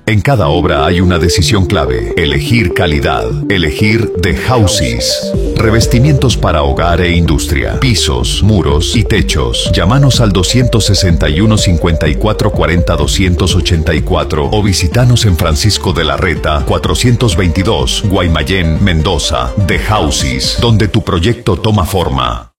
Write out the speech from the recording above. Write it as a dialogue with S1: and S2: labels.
S1: En cada obra hay una decisión clave: elegir calidad, elegir The Houses. Revestimientos para hogar e industria, pisos, muros y techos. Llámanos al 261 54 40 284 o visítanos en Francisco de la Reta 422, Guaymallén, Mendoza. The Houses, donde tu proyecto toma forma.